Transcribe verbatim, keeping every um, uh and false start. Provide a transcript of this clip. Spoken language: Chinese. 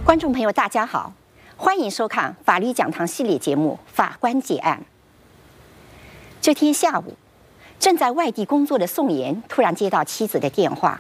观众朋友，大家好，欢迎收看法律讲堂系列节目《法官解案》。这天下午，正在外地工作的宋岩突然接到妻子的电话，